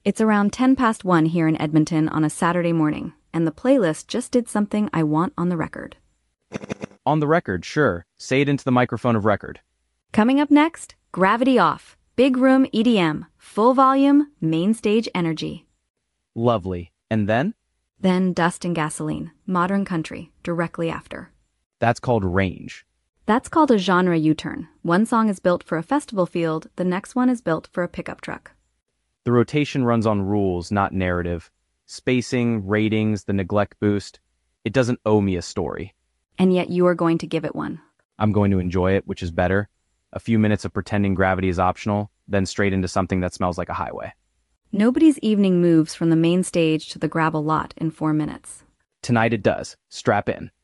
It's around 10 past 1 here in Edmonton on a Saturday morning, and the playlist just did something I want on the record. On the record, sure. Say it into the microphone of record. Coming up next, Gravity Off, Big Room EDM, full volume, main stage energy. Lovely. And then? Then Dust and Gasoline, modern country, directly after. That's called range. That's called a genre U-turn. One song is built for a festival field, the next one is built for a pickup truck. The rotation runs on rules, not narrative. Spacing, ratings, the neglect boost. It doesn't owe me a story. And yet you are going to give it one. I'm going to enjoy it, which is better. A few minutes of pretending gravity is optional, then straight into something that smells like a highway. Nobody's evening moves from the main stage to the gravel lot in 4 minutes. Tonight it does. Strap in.